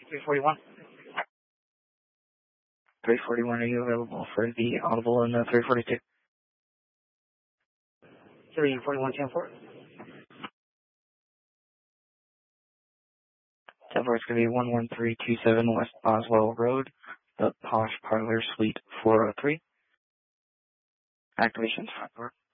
341. 341, are you available for the audible in 342? 341, 10-4. 10-4, it's going to be 11327 West Boswell Road, the Posh Parlor Suite 403. Activation's 5-4.